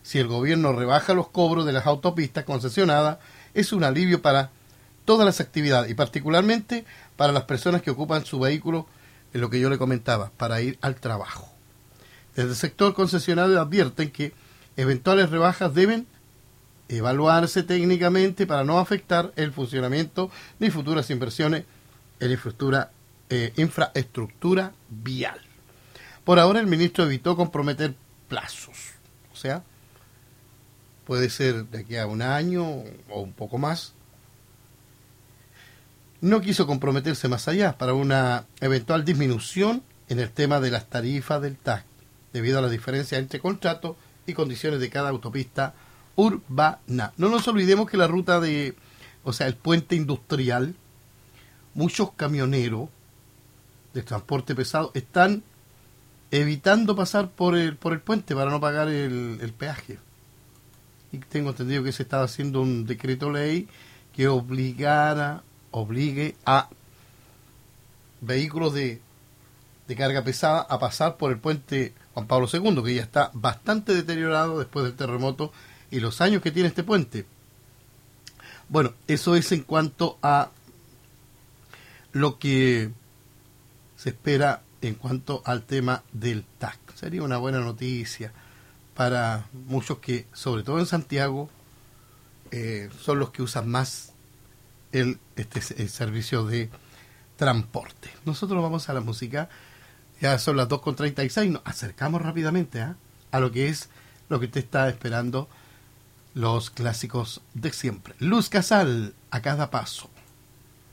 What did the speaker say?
Si el gobierno rebaja los cobros de las autopistas concesionadas, es un alivio para todas las actividades y particularmente para las personas que ocupan su vehículo, en lo que yo le comentaba, para ir al trabajo. Desde el sector concesionario advierten que eventuales rebajas deben evaluarse técnicamente para no afectar el funcionamiento ni futuras inversiones en infraestructura vial. Por ahora el ministro evitó comprometer plazos, o sea, puede ser de aquí a un año o un poco más. No quiso comprometerse más allá para una eventual disminución en el tema de las tarifas del TAC, debido a las diferencias entre contratos y condiciones de cada autopista urbana. No nos olvidemos que la ruta el puente industrial, muchos camioneros de transporte pesado están evitando pasar por el puente para no pagar el peaje. Y tengo entendido que se estaba haciendo un decreto ley que obligue a vehículos de carga pesada a pasar por el puente Juan Pablo II, que ya está bastante deteriorado después del terremoto y los años que tiene este puente. Bueno, eso es en cuanto a lo que se espera en cuanto al tema del TAC. Sería una buena noticia para muchos que, sobre todo en Santiago, son los que usan más el servicio de transporte. Nosotros vamos a la música. Ya son las 2:36. Nos acercamos rápidamente a lo que usted está esperando, los clásicos de siempre. Luz Casal, A Cada Paso.